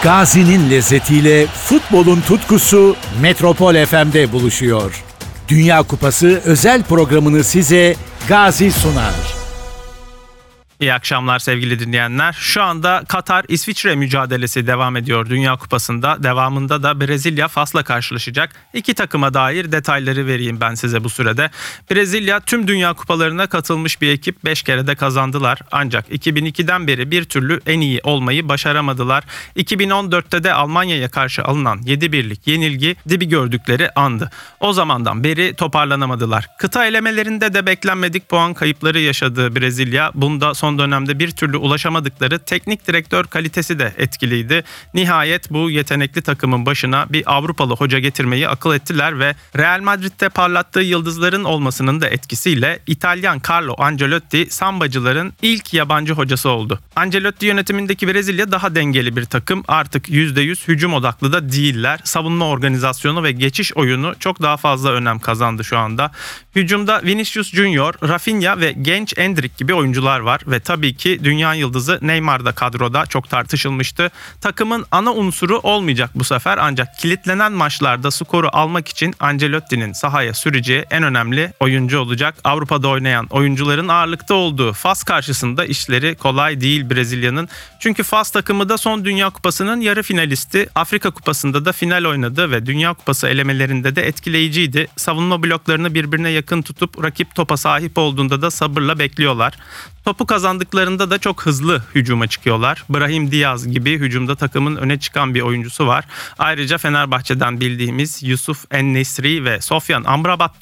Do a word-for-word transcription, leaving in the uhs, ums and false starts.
Gazi'nin lezzetiyle futbolun tutkusu Metropol F M'de buluşuyor. Dünya Kupası özel programını size Gazi sunar. İyi akşamlar sevgili dinleyenler. Şu anda Katar-İsviçre mücadelesi devam ediyor Dünya Kupası'nda. Devamında da Brezilya Fas'la karşılaşacak. İki takıma dair detayları vereyim ben size bu sürede. Brezilya tüm Dünya Kupalarına katılmış bir ekip. beş kere de kazandılar. Ancak iki bin ikiden beri bir türlü en iyi olmayı başaramadılar. iki bin on dörtte de Almanya'ya karşı alınan yedi birlik yenilgi dibi gördükleri andı. O zamandan beri toparlanamadılar. Kıta elemelerinde de beklenmedik puan kayıpları yaşadığı Brezilya, bunda son dönemde bir türlü ulaşamadıkları teknik direktör kalitesi de etkiliydi. Nihayet bu yetenekli takımın başına bir Avrupalı hoca getirmeyi akıl ettiler ve Real Madrid'de parlattığı yıldızların olmasının da etkisiyle İtalyan Carlo Ancelotti sambacıların ilk yabancı hocası oldu. Ancelotti yönetimindeki Brezilya daha dengeli bir takım. Artık yüzde yüz hücum odaklı da değiller. Savunma organizasyonu ve geçiş oyunu çok daha fazla önem kazandı şu anda. Hücumda Vinicius Junior, Rafinha ve genç Endrick gibi oyuncular var ve tabii ki dünya yıldızı Neymar da kadroda, çok tartışılmıştı. Takımın ana unsuru olmayacak bu sefer, ancak kilitlenen maçlarda skoru almak için Ancelotti'nin sahaya süreceği en önemli oyuncu olacak. Avrupa'da oynayan oyuncuların ağırlıkta olduğu Fas karşısında işleri kolay değil Brezilya'nın. Çünkü Fas takımı da son Dünya Kupası'nın yarı finalisti. Afrika Kupası'nda da final oynadı ve Dünya Kupası elemelerinde de etkileyiciydi. Savunma bloklarını birbirine yakın tutup rakip topa sahip olduğunda da sabırla bekliyorlar. Topu kazandıklarında da çok hızlı hücuma çıkıyorlar. Brahim Diaz gibi hücumda takımın öne çıkan bir oyuncusu var. Ayrıca Fenerbahçe'den bildiğimiz Yusuf En-Nesyri ve Sofyan Amrabat